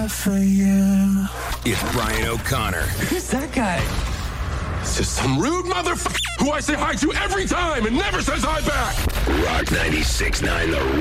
love for you. It's Brian O'Connor. Who's that guy? It's just some rude motherfucker who I say hi to every time and never says hi back. Rock 96.9 The